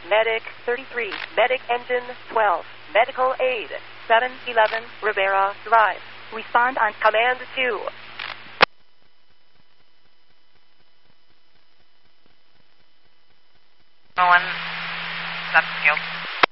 Medic 33, Medic Engine 12, Medical Aid 711 Rivera Drive. Respond on Command 2. Owen, that's skill.